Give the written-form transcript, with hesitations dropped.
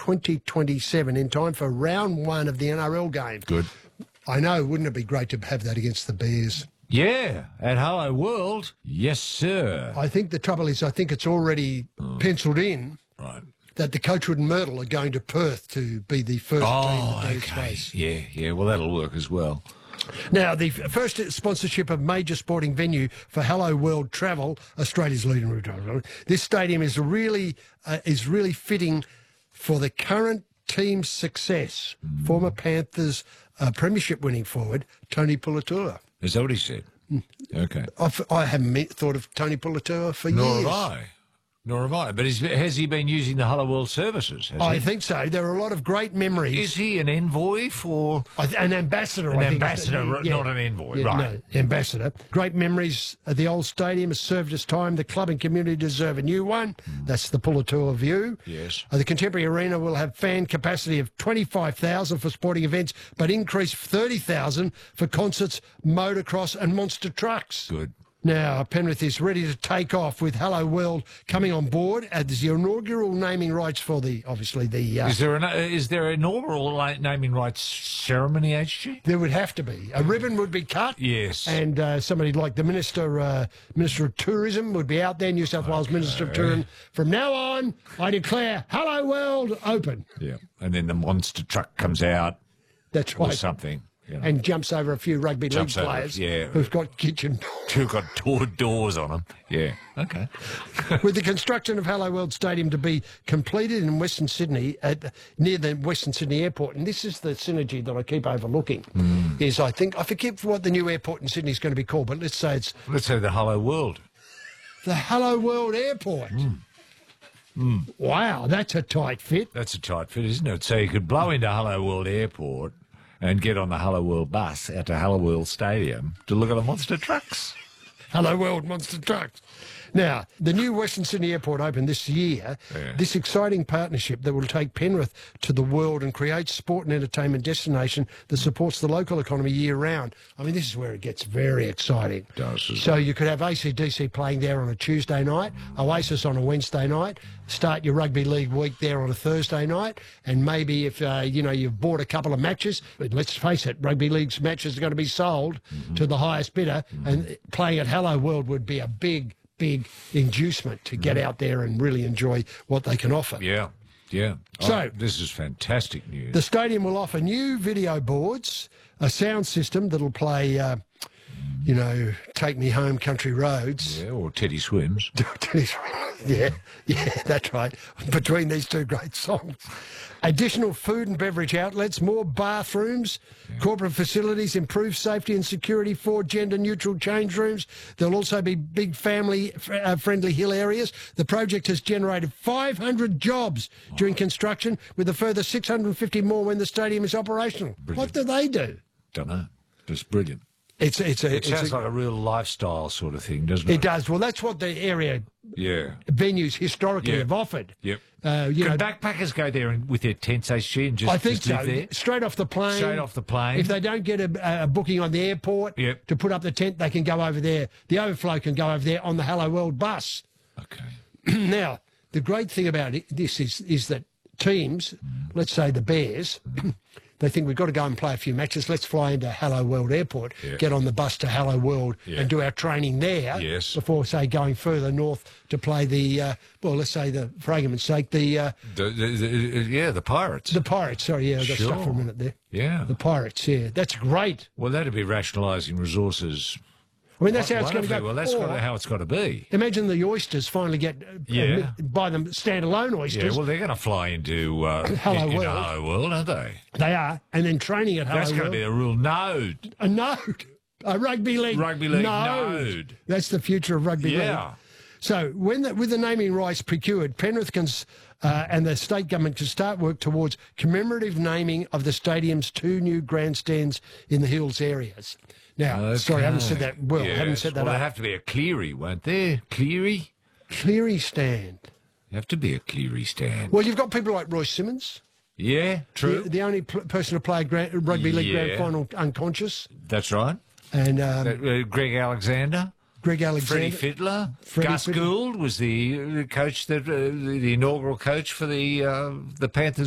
2027 in time for round 1 of the NRL game. Good. I know, wouldn't it be great to have that against the Bears? Yeah, at Hello World. Yes, sir. I think the trouble is, I think it's already penciled in that the Coachwood and Myrtle are going to Perth to be the first team that they face. Yeah, well, that'll work as well. Now, the first sponsorship of major sporting venue for Hello World Travel, Australia's leading route. This stadium is really fitting for the current team's success. Former Panthers premiership winning forward, Tony Puletua. Is that what he said? Okay. I haven't thought of Tony Puletua for years. Nor have I. But has he been using the Hello World services? I think so. There are a lot of great memories. Is he an envoy for... An ambassador, I think. An ambassador, not an envoy, right. No, ambassador. Great memories at the old stadium has served its time. The club and community deserve a new one. That's the Puletua view. Yes. The Contemporary Arena will have fan capacity of 25,000 for sporting events, but increase 30,000 for concerts, motocross and monster trucks. Good. Now, Penrith is ready to take off with Hello World coming on board as the inaugural naming rights for obviously the... Is there an inaugural naming rights ceremony, HG? There would have to be. A ribbon would be cut. Yes. And somebody like the Minister of Tourism would be out there, New South Wales Minister of Tourism. From now on, I declare Hello World open. Yeah. And then the monster truck comes out. That's right. Or something. You know. And jumps over a few rugby league players who've got kitchen who've got doors on them. Yeah, okay. With the construction of Hello World Stadium to be completed in Western Sydney, near the Western Sydney Airport, and this is the synergy that I keep overlooking, is I forget what the new airport in Sydney is going to be called, but let's say the Hello World. The Hello World Airport. Wow, that's a tight fit. That's a tight fit, isn't it? So you could blow into Hello World Airport and get on the Hello World bus out to Hello World Stadium to look at the monster trucks. Hello World monster trucks. Now, the new Western Sydney Airport opened this year. Yeah. This exciting partnership that will take Penrith to the world and create sport and entertainment destination that supports the local economy year-round. I mean, this is where it gets very exciting. It does. So you could have AC/DC playing there on a Tuesday night, Oasis on a Wednesday night, start your rugby league week there on a Thursday night, and maybe if, you've bought a couple of matches, but let's face it, rugby league's matches are going to be sold to the highest bidder, and playing at Hello World would be a big inducement to get out there and really enjoy what they can offer. Yeah. So this is fantastic news. The stadium will offer new video boards, a sound system that'll play, Take Me Home Country Roads. Yeah, or Teddy Swims. Yeah, that's right. Between these two great songs. Additional food and beverage outlets, more bathrooms, corporate facilities, improved safety and security, 4 gender-neutral change rooms. There'll also be big family-friendly hill areas. The project has generated 500 jobs during construction, with a further 650 more when the stadium is operational. Brilliant. What do they do? Don't know. Just brilliant. It sounds like a real lifestyle sort of thing, doesn't it? It does. Well, that's what the area venues historically have offered. Yep. Can backpackers go there with their tents, and just live there? Straight off the plane. Straight off the plane. If they don't get a booking on the airport to put up the tent, they can go over there. The overflow can go over there on the Hello World bus. Okay. Now, the great thing about this is that teams, let's say the Bears, they think we've got to go and play a few matches. Let's fly into Hello World Airport, get on the bus to Hello World and do our training there before, say, going further north to play let's say, for argument's sake, the Pirates. The Pirates, sorry, I got stuck for a minute there. Yeah. The Pirates, that's great. Well, that'd be rationalising resources. I mean, that's how it's going to go. Well, that's how it's got to be. Imagine the oysters finally buy them standalone oysters. Yeah, well, they're going to fly into Hello World, aren't they? They are, and then training at Hello World. That's going to be a real node. A node. A rugby league node. That's the future of rugby league. Yeah. So with the naming rights procured, Penrith and the state government can start work towards commemorative naming of the stadium's 2 new grandstands in the hills areas. Now, sorry, I haven't said that well. Yes. I haven't said that There'd have to be a Cleary, won't there? Cleary? Cleary stand. You have to be a Cleary stand. Well, you've got people like Royce Simmons. Yeah, true. The only person to play a rugby league grand final unconscious. That's right. And Greg Alexander. Freddie Fiddler. Gus Gould was the coach, the inaugural coach for the Panthers.